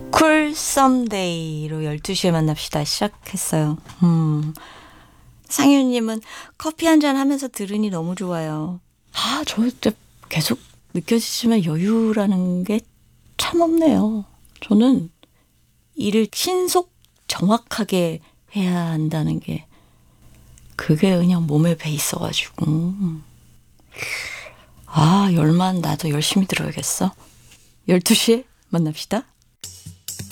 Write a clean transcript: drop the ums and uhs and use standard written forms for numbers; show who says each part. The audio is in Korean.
Speaker 1: 쿨 썸데이로 12시에 만납시다 시작했어요. 상윤님은 커피 한잔 하면서 들으니 너무 좋아요. 저 진짜 계속 느껴지지만 여유라는 게 참 없네요. 저는 일을 신속 정확하게 해야 한다는 게 그게 그냥 몸에 배 있어가지고 열만 나도 열심히 들어야겠어. 12시에 만납시다.